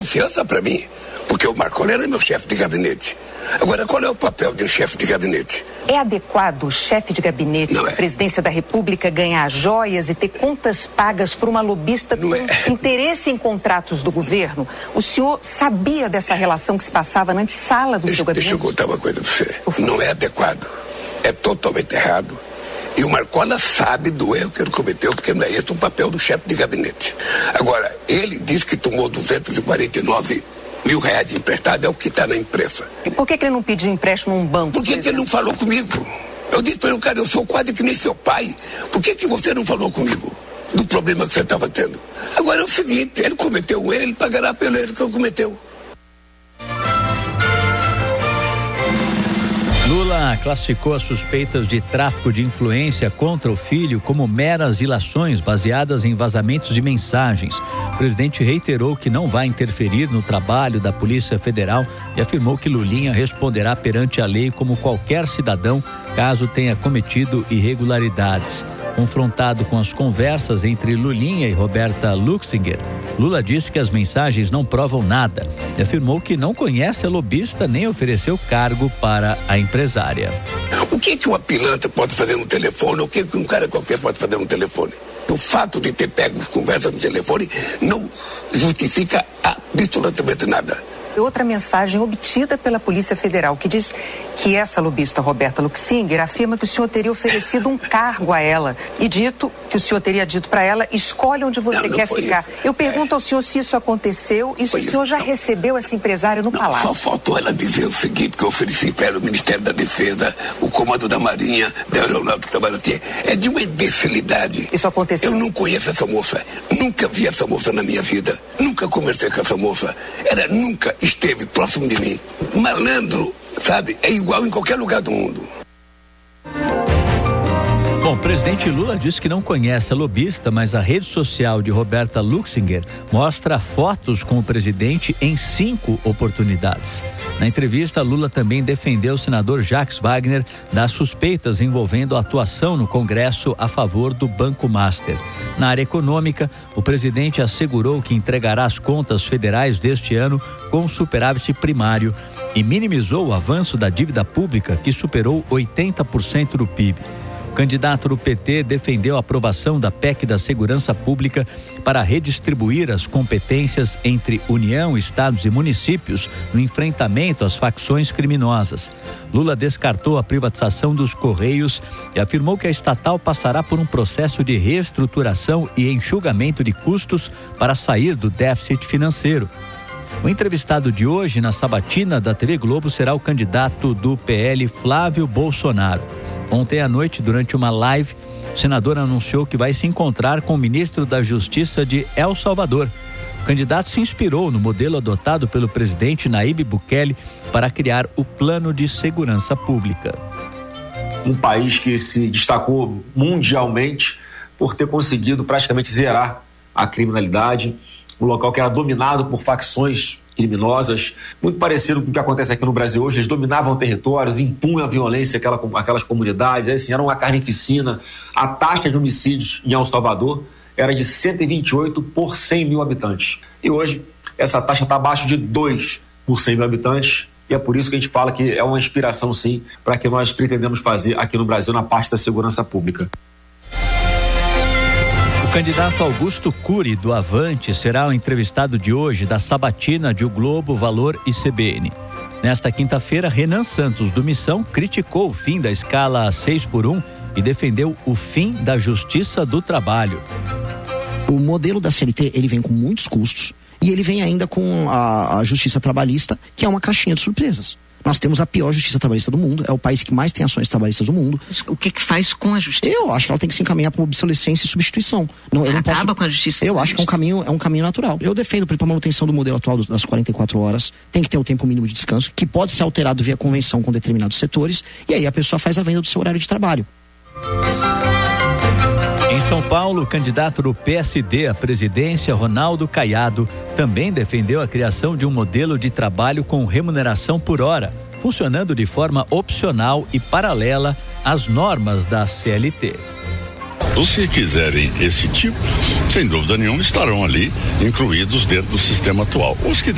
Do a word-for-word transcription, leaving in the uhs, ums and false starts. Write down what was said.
confiança para mim, porque o Marconi era meu chefe de gabinete. Agora, qual é o papel de um chefe de gabinete? É adequado o chefe de gabinete da é. presidência da República ganhar joias e ter contas pagas por uma lobista Não com é. interesse em contratos do governo? O senhor sabia dessa relação que se passava na antessala do Deixa, seu gabinete? deixa eu contar uma coisa para você. Não é adequado. É totalmente errado. E o Marcola sabe do erro que ele cometeu, porque não é esse o papel do chefe de gabinete. Agora, ele disse que tomou duzentos e quarenta e nove mil reais emprestado, é o que está na imprensa. E por que, que ele não pediu empréstimo num banco? Por que, por que ele não falou comigo? Eu disse para ele, cara, eu sou quase que nem seu pai. Por que, que você não falou comigo do problema que você estava tendo? Agora é o seguinte, ele cometeu um erro, ele pagará pelo erro que ele cometeu. Lula classificou as suspeitas de tráfico de influência contra o filho como meras ilações baseadas em vazamentos de mensagens. O presidente reiterou que não vai interferir no trabalho da Polícia Federal e afirmou que Lulinha responderá perante a lei como qualquer cidadão caso tenha cometido irregularidades. Confrontado com as conversas entre Lulinha e Roberta Luxinger, Lula disse que as mensagens não provam nada e afirmou que não conhece a lobista nem ofereceu cargo para a empresária. O que que uma pilantra pode fazer no telefone? O que que um cara qualquer pode fazer no telefone? O fato de ter pego conversas no telefone não justifica absolutamente nada. Outra mensagem obtida pela Polícia Federal que diz que essa lobista Roberta Luxinger afirma que o senhor teria oferecido um cargo a ela e dito que o senhor teria dito para ela, escolhe onde você não, não quer ficar. Isso. Eu pergunto é. ao senhor se isso aconteceu e se o senhor isso. já não. recebeu essa empresária no não, palácio. Só faltou ela dizer o seguinte, que eu ofereci para ela o Ministério da Defesa, o Comando da Marinha, da Aeronáutica da Marinha. É de uma imbecilidade. Isso aconteceu? Eu não conheço essa moça, nunca vi essa moça na minha vida, nunca conversei com essa moça, ela nunca esteve próximo de mim. Malandro, sabe, é igual em qualquer lugar do mundo. Bom, o presidente Lula disse que não conhece a lobista, mas a rede social de Roberta Luxinger mostra fotos com o presidente em cinco oportunidades. Na entrevista, Lula também defendeu o senador Jacques Wagner das suspeitas envolvendo a atuação no Congresso a favor do Banco Master. Na área econômica, o presidente assegurou que entregará as contas federais deste ano com superávit primário e minimizou o avanço da dívida pública, que superou oitenta por cento do P I B. O candidato do P T defendeu a aprovação da P E C da Segurança Pública para redistribuir as competências entre União, estados e municípios no enfrentamento às facções criminosas. Lula descartou a privatização dos Correios e afirmou que a estatal passará por um processo de reestruturação e enxugamento de custos para sair do déficit financeiro. O entrevistado de hoje na sabatina da T V Globo será o candidato do P L, Flávio Bolsonaro. Ontem à noite, durante uma live, o senador anunciou que vai se encontrar com o ministro da Justiça de El Salvador. O candidato se inspirou no modelo adotado pelo presidente Nayib Bukele para criar o Plano de Segurança Pública. Um país que se destacou mundialmente por ter conseguido praticamente zerar a criminalidade, um local que era dominado por facções criminosas, muito parecido com o que acontece aqui no Brasil hoje. Eles dominavam territórios, impunham a violência àquela, àquelas comunidades, assim, era uma carnificina. A taxa de homicídios em El Salvador era de cento e vinte e oito por cem mil habitantes. E hoje essa taxa está abaixo de dois por cem mil habitantes, e é por isso que a gente fala que é uma inspiração, sim, para que nós pretendemos fazer aqui no Brasil na parte da segurança pública. O candidato Augusto Cury, do Avante, será o entrevistado de hoje da sabatina de O Globo, Valor e C B N. Nesta quinta-feira, Renan Santos, do Missão, criticou o fim da escala seis por um e defendeu o fim da Justiça do Trabalho. O modelo da C L T, ele vem com muitos custos e ele vem ainda com a, a Justiça Trabalhista, que é uma caixinha de surpresas. Nós temos a pior justiça trabalhista do mundo, é o país que mais tem ações trabalhistas do mundo. O que que faz com a justiça? Eu acho que ela tem que se encaminhar para obsolescência e substituição. Não, eu não Acaba posso... com a justiça? Eu acho que é um caminho, é um caminho natural. Eu defendo, por exemplo, a manutenção do modelo atual das quarenta e quatro horas, tem que ter um tempo mínimo de descanso, que pode ser alterado via convenção com determinados setores, e aí a pessoa faz a venda do seu horário de trabalho. Em São Paulo, o candidato do P S D à presidência, Ronaldo Caiado, também defendeu a criação de um modelo de trabalho com remuneração por hora, funcionando de forma opcional e paralela às normas da C L T. Os que quiserem esse tipo, sem dúvida nenhuma, estarão ali incluídos dentro do sistema atual. Os que